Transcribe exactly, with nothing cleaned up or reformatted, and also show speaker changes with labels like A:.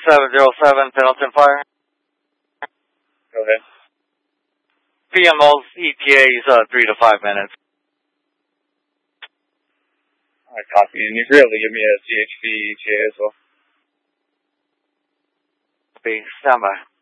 A: seven zero seven, Pendleton Fire.
B: Go ahead.
A: P M O's E T A's uh, three to five minutes.
B: All right, copy. And you're able to give me a C H P E T A as well.
A: Copy. Stand by.